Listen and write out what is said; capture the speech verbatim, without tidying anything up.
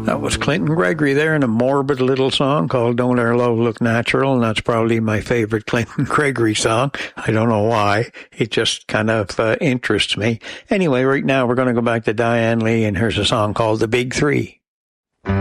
That was Clinton Gregory there in a morbid little song called Don't Our Love Look Natural, and that's probably my favorite Clinton Gregory song. I don't know why. It just kind of uh, interests me. Anyway, right now we're going to go back to Diane Lee, and here's a song called The Big Three.